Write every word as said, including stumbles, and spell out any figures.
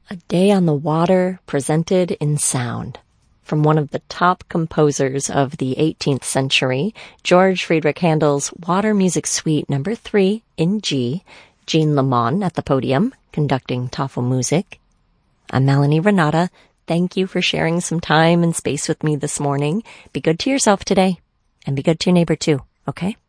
A Day on the Water presented in sound. From one of the top composers of the eighteenth century, George Friedrich Handel's Water Music Suite number three in G, Jean Lamont at the podium, conducting Tafelmusik. I'm Melanie Renata. Thank you for sharing some time and space with me this morning. Be good to yourself today, and be good to your neighbor too, okay?